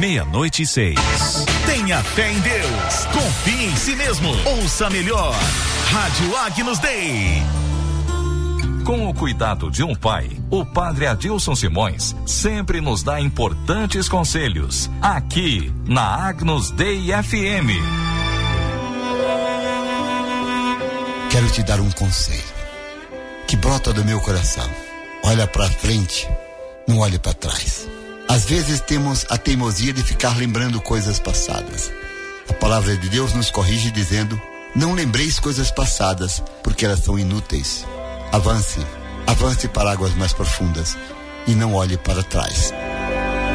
0000-6. Tenha fé em Deus, confie em si mesmo, ouça melhor. Rádio Agnus Dei. Com o cuidado de um pai, o padre Adilson Simões sempre nos dá importantes conselhos, aqui na Agnus Dei FM. Quero te dar um conselho que brota do meu coração. Olha para frente, não olhe para trás. Às vezes temos a teimosia de ficar lembrando coisas passadas. A palavra de Deus nos corrige dizendo: não lembreis coisas passadas, porque elas são inúteis. Avance para águas mais profundas e não olhe para trás.